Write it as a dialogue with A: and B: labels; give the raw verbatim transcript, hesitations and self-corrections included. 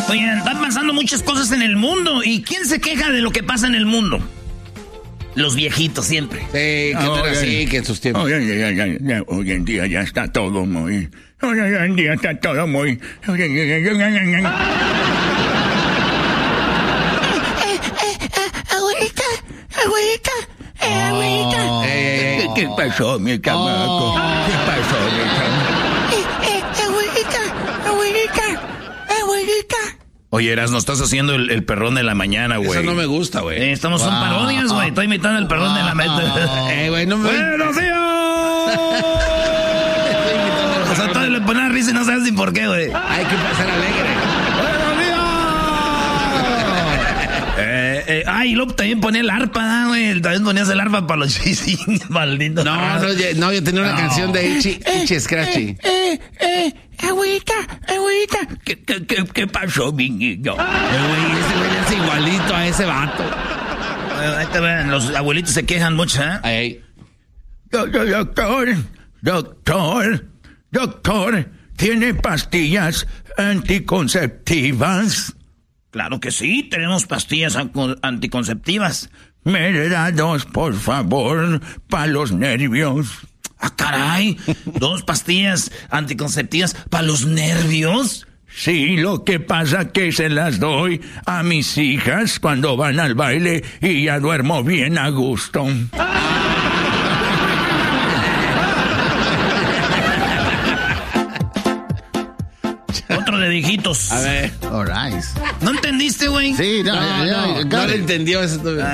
A: Oye, están pasando muchas cosas en el mundo. ¿Y quién se queja de lo que pasa en el mundo? Los viejitos siempre.
B: Sí, que no era así, que en sus tiempos.
C: Hoy, hoy, hoy, hoy, hoy en día ya está todo muy... Hoy, hoy en día está todo muy...
D: Abuelita, abuelita, eh, abuelita.
B: Oh.
C: ¿Qué, ¿Qué pasó, mi chamaco?
B: Oh.
C: ¿Qué pasó, mi chamaco?
D: Eh, eh, abuelita, abuelita, abuelita.
A: Oye, Erasno, estás haciendo el, el perrón de la mañana, güey.
B: Eso no me gusta, güey.
A: Eh, estamos,
B: Wow.
A: son parodias, güey. Estoy imitando el perrón de la mañana.
B: Eh, güey, no me...
A: ¡Buenos días! O sea, todo le pone risa y no sabes ni por qué, güey.
B: Hay que pasar alegre.
A: ¡Buenos días! eh, eh, ay, luego también ponía el arpa, ¿no, güey? También ponías el arpa para los chisines, maldito.
B: No, no, ya- no, yo tenía una
A: No.
B: canción de Ichi, Ichi Scratchy.
D: Eh, eh, abuelita, abuelita.
C: ¿Qué, qué, qué, qué pasó, mi niño?
B: Eh, güey, ese güey es igualito a ese vato.
A: Eh, ahí te ven, los abuelitos se quejan mucho, ¿eh?
B: Ey.
C: Doctor, doctor, doctor, ¿tiene pastillas anticonceptivas?
A: Claro que sí, tenemos pastillas anco- anticonceptivas.
C: Me da dos, por favor, para los nervios.
A: Ah, caray, dos pastillas anticonceptivas para los nervios.
C: Sí, lo que pasa que se las doy a mis hijas cuando van al baile y ya duermo bien a gusto.
A: Otro de viejitos.
B: A ver.
E: All right.
A: ¿No entendiste, güey?
E: Sí, no,
B: No,
E: ya, ya,
B: no,
E: got
B: no
E: it.
B: le entendió eso todavía.